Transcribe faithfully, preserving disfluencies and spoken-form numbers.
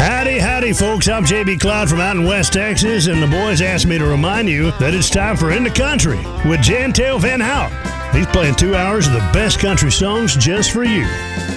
Howdy, howdy, folks. I'm J B Cloud from out in West Texas, and the boys asked me to remind you that it's time for In the Country with Jantel Van Hout. He's playing two hours of the best country songs just for you.